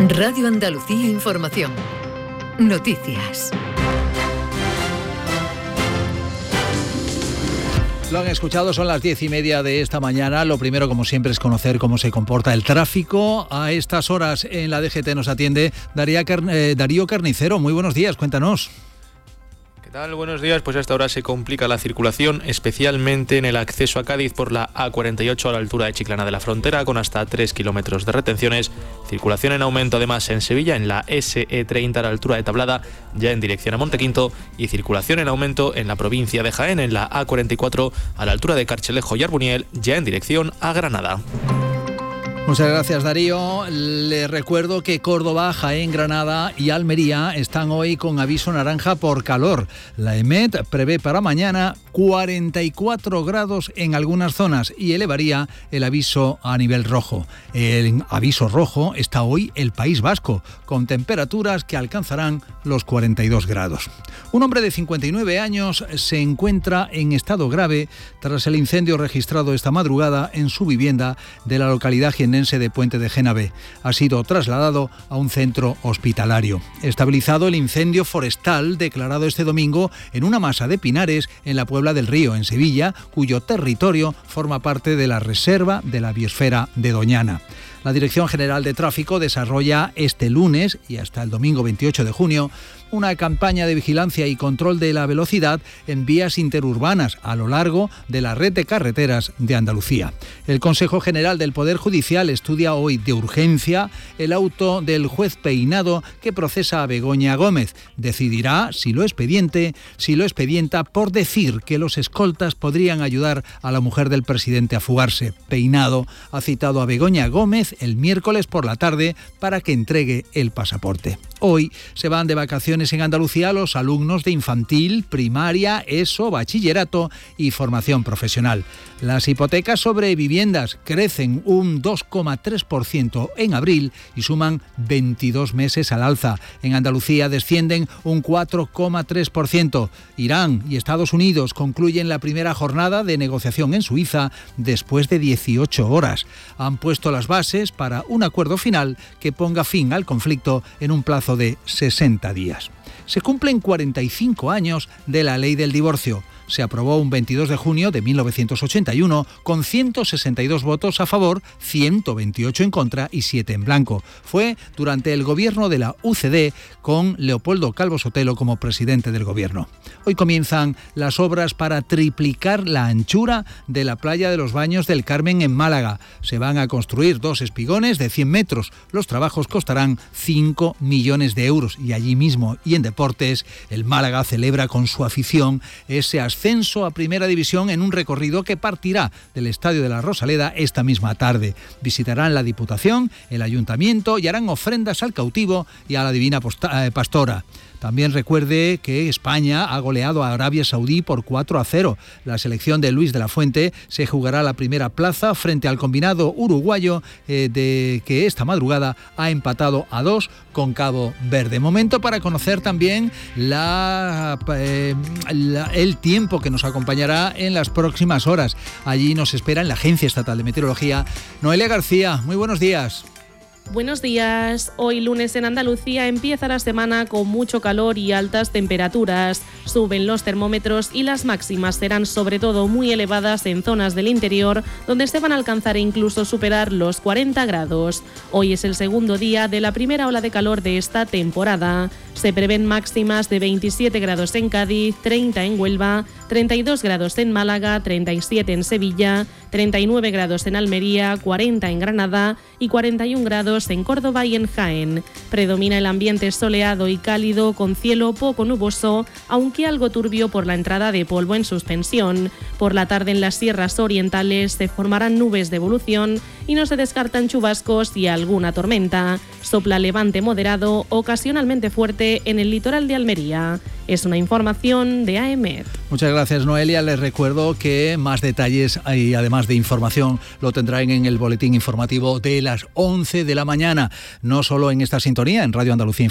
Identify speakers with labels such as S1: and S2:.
S1: Radio Andalucía Información. Noticias.
S2: Lo han escuchado, son las 10:30 de esta mañana. Lo primero, como siempre, es conocer cómo se comporta el tráfico. A estas horas en la DGT nos atiende Darío Carnicero. Muy buenos días, cuéntanos.
S3: ¿Qué tal? Buenos días. Pues a esta hora se complica la circulación, especialmente en el acceso a Cádiz por la A48 a la altura de Chiclana de la Frontera, con hasta 3 kilómetros de retenciones. Circulación en aumento además en Sevilla, en la SE30 a la altura de Tablada, ya en dirección a Montequinto, y circulación en aumento en la provincia de Jaén, en la A44 a la altura de Carchelejo y Arbuniel, ya en dirección a Granada.
S2: Muchas gracias, Darío. Les recuerdo que Córdoba, Jaén, Granada y Almería están hoy con aviso naranja por calor. La EMET prevé para mañana 44 grados en algunas zonas y elevaría el aviso a nivel rojo. El aviso rojo está hoy el País Vasco, con temperaturas que alcanzarán los 42 grados. Un hombre de 59 años se encuentra en estado grave tras el incendio registrado esta madrugada en su vivienda de la localidad jiennense de Puente de Génave. Ha sido trasladado a un centro hospitalario. Estabilizado el incendio forestal declarado este domingo en una masa de pinares en la Puebla del Río, en Sevilla, cuyo territorio forma parte de la reserva de la biosfera de Doñana. La Dirección General de Tráfico desarrolla este lunes y hasta el domingo 28 de junio una campaña de vigilancia y control de la velocidad en vías interurbanas a lo largo de la red de carreteras de Andalucía. El Consejo General del Poder Judicial estudia hoy de urgencia el auto del juez Peinado que procesa a Begoña Gómez. Decidirá si lo expedienta por decir que los escoltas podrían ayudar a la mujer del presidente a fugarse. Peinado ha citado a Begoña Gómez el miércoles por la tarde para que entregue el pasaporte. Hoy se van de vacaciones en Andalucía los alumnos de infantil, primaria, ESO, bachillerato y formación profesional. Las hipotecas sobre viviendas crecen un 2,3% en abril y suman 22 meses al alza. En Andalucía descienden un 4,3%. Irán y Estados Unidos concluyen la primera jornada de negociación en Suiza después de 18 horas. Han puesto las bases para un acuerdo final que ponga fin al conflicto en un plazo de 60 días. Se cumplen 45 años de la ley del divorcio. Se aprobó un 22 de junio de 1981 con 162 votos a favor, 128 en contra y 7 en blanco. Fue durante el gobierno de la UCD con Leopoldo Calvo Sotelo como presidente del gobierno. Hoy comienzan las obras para triplicar la anchura de la playa de los Baños del Carmen en Málaga. Se van a construir 2 espigones de 100 metros. Los trabajos costarán 5 millones de euros y allí mismo y en deportes el Málaga celebra con su afición ese ascenso a Primera División en un recorrido que partirá del Estadio de la Rosaleda esta misma tarde. Visitarán la Diputación, el Ayuntamiento y harán ofrendas al cautivo y a la Divina Pastora. También recuerde que España ha goleado a Arabia Saudí por 4-0. La selección de Luis de la Fuente se jugará la primera plaza frente al combinado uruguayo que esta madrugada ha empatado a 2 con Cabo Verde. Momento para conocer también el tiempo que nos acompañará en las próximas horas. Allí nos espera en la Agencia Estatal de Meteorología Noelia García. Muy buenos días.
S4: Buenos días. Hoy lunes en Andalucía empieza la semana con mucho calor y altas temperaturas. Suben los termómetros y las máximas serán sobre todo muy elevadas en zonas del interior, donde se van a alcanzar e incluso superar los 40 grados. Hoy es el segundo día de la primera ola de calor de esta temporada. Se prevén máximas de 27 grados en Cádiz, 30 en Huelva, 32 grados en Málaga, 37 en Sevilla, 39 grados en Almería, 40 en Granada y 41 grados en Córdoba y en Jaén. Predomina el ambiente soleado y cálido con cielo poco nuboso, aunque algo turbio por la entrada de polvo en suspensión. Por la tarde en las sierras orientales se formarán nubes de evolución y no se descartan chubascos y alguna tormenta. Sopla levante moderado, ocasionalmente fuerte en el litoral de Almería. Es una información de AEMET.
S2: Muchas gracias, Noelia. Les recuerdo que más detalles y además de información lo tendrán en el boletín informativo de las 11 de la mañana. No solo en esta sintonía, en Radio Andalucía Información.